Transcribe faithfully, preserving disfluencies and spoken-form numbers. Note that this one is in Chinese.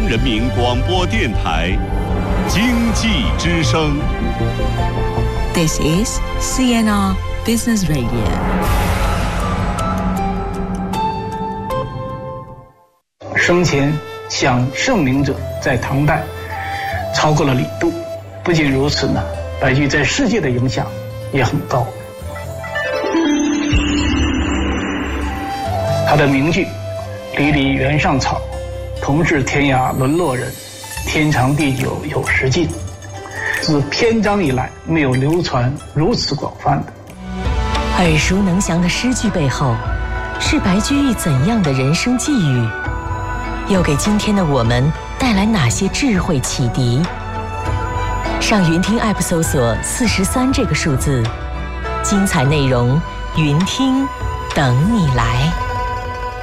人民广播电台经济之声。 This is C N R Business Radio。 生前想圣明者在唐代超过了李杜，不仅如此呢，白居易在世界的影响也很高。他的名句“离离原上草，同是天涯沦落人，天长地久有时尽”，自篇章以来没有流传如此广泛的。 耳熟能详的诗句背后，是白居易怎样的人生际遇？又给今天的我们带来哪些智慧启迪？上云听 App 搜索四十三这个数字，精彩内容云听等你来。